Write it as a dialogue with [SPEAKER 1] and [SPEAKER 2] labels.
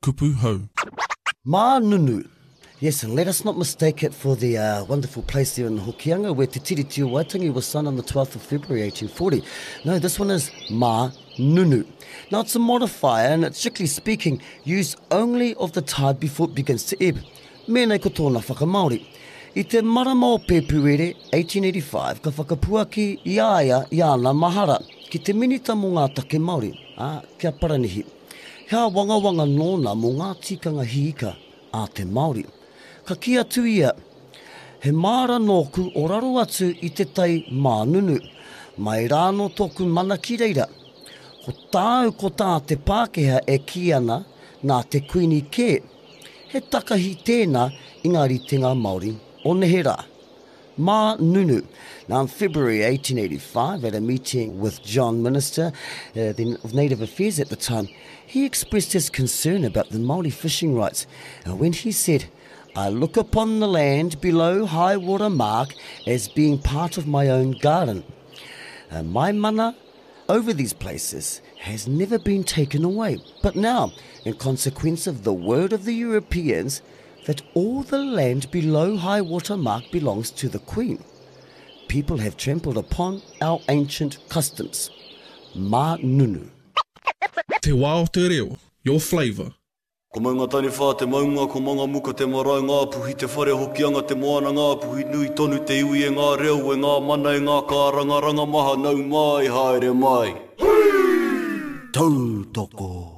[SPEAKER 1] kupu hau.
[SPEAKER 2] Mā Nunu. Yes, and let us not mistake it for the wonderful place there in Hokianga where Te Tiriti o Waitangi was signed on the 12th of February 1840. No, this one is Mā Nunu. Now, it's a modifier and it's strictly speaking used only of the tide before it begins to ebb. Mēnei ko tōna whakamaori. I te marama o Pēpuere 1885, ka whakapuaki i aia i ana mahara ki te minita mō ngā take Māori, kia paranihi. Hea wangawanga nōna mō ngā tikanga hiika a te Māori. Ka kia tu ia, he māra nōku o raro atu i te tai Mā Nunu, mai rāno tōku mana ki reira. Ko tāu ko tā te Pākehā e ki ana nā te kuini kē. He takahi tēnā i ngā ritenga Māori o Nehera. Mā Nunu. Now in February 1885, at a meeting with John Minister of Native Affairs at the time, he expressed his concern about the Māori fishing rights when he said, I look upon the land below high water mark as being part of my own garden. My mana over these places has never been taken away. But now, in consequence of the word of the Europeans, that all the land below high water mark belongs to the Queen, people have trampled upon our ancient customs. Mā Nunu.
[SPEAKER 1] Te wā o te reo, your flavour.
[SPEAKER 3] Ko maunga tani whā te maunga, ko maunga muka te marae ngā puhi, te whare hokianga te moana ngā puhi, nui tonu te iwi e ngā reo, e ngā mana e ngā kāranga, ranga maha nau mai, haere mai. Tautoko.